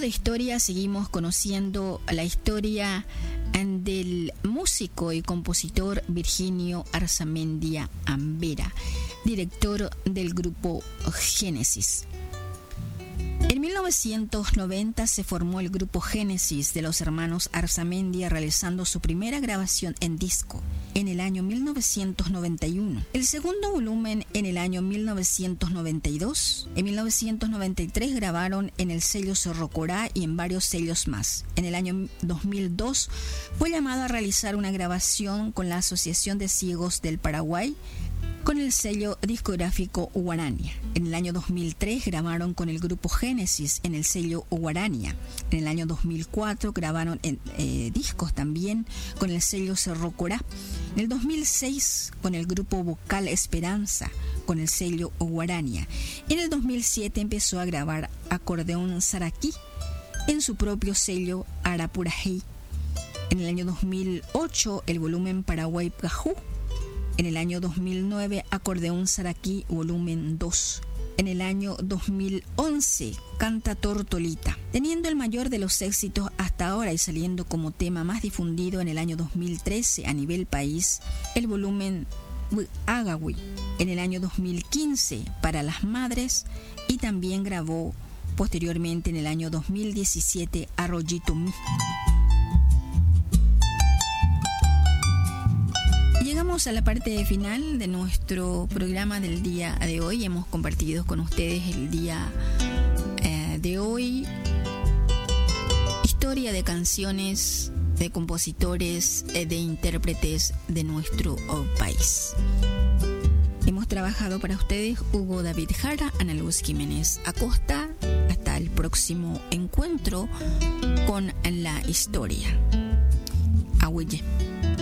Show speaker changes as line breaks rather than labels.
la historia, seguimos conociendo la historia del músico y compositor Virginio Arzamendia Ambera, director del grupo Génesis. En 1990 se formó el grupo Génesis de los hermanos Arzamendia, realizando su primera grabación en disco en el año 1991. El segundo volumen en el año 1992. En 1993 grabaron en el sello Cerro Corá y en varios sellos más. En el año 2002 fue llamado a realizar una grabación con la Asociación de Ciegos del Paraguay, con el sello discográfico Guarania. En el año 2003 grabaron con el grupo Génesis en el sello Guarania. En el año 2004 grabaron discos también con el sello Cerro Corá. En el 2006 con el grupo Vocal Esperanza con el sello Guarania. En el 2007 empezó a grabar acordeón Saraquí en su propio sello Arapurají. En el año 2008 el volumen Paraguay Cajú. En el año 2009, Acordeón Saraquí, volumen 2. En el año 2011, Canta Tortolita. Teniendo el mayor de los éxitos hasta ahora y saliendo como tema más difundido en el año 2013 a nivel país, el volumen Agawi. En el año 2015, Para las Madres, y también grabó posteriormente en el año 2017, Arroyito Mi. Llegamos a la parte final de nuestro programa del día de hoy. Hemos compartido con ustedes el día de hoy historia de canciones, de compositores, de intérpretes de nuestro país. Hemos trabajado para ustedes Hugo David Jara, Ana Luz Jiménez Acosta. Hasta el próximo encuentro con la historia. Ahuille.